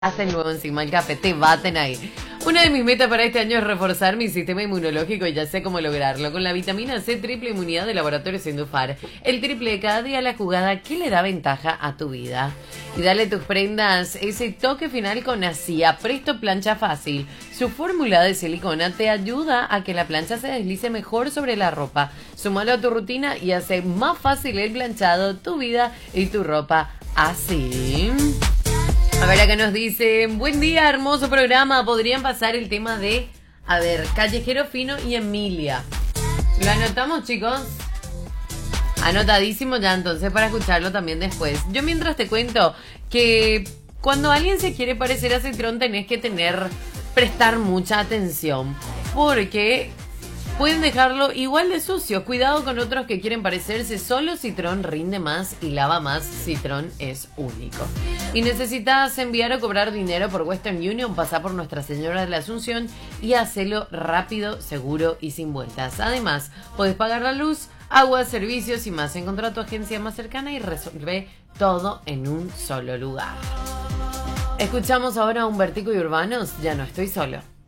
Hacen luego encima el café, te baten ahí. Una de mis metas para este año es reforzar mi sistema inmunológico y ya sé cómo lograrlo. Con la vitamina C triple inmunidad de Laboratorios Indufar. El triple de cada día la jugada que le da ventaja a tu vida. Y dale a tus prendas ese toque final con Asia Presto Plancha Fácil. Su fórmula de silicona te ayuda a que la plancha se deslice mejor sobre la ropa. Súmalo a tu rutina y hace más fácil el planchado, tu vida y tu ropa así. A ver, acá nos dicen, buen día, hermoso programa. Podrían pasar el tema de, Callejero Fino y Emilia. ¿Lo anotamos, chicos? Anotadísimo ya, entonces, para escucharlo también después. Yo mientras te cuento que cuando alguien se quiere parecer a Citrón tenés que prestar mucha atención. Porque pueden dejarlo igual de sucio. Cuidado con otros que quieren parecerse. Solo Citrón rinde más y lava más. Citrón es único. Y necesitas enviar o cobrar dinero por Western Union, pasá por Nuestra Señora de la Asunción y hacelo rápido, seguro y sin vueltas. Además, podés pagar la luz, agua, servicios y más. Encontrá tu agencia más cercana y resolvé todo en un solo lugar. Escuchamos ahora a Humbertico y Urbanos, Ya no estoy solo.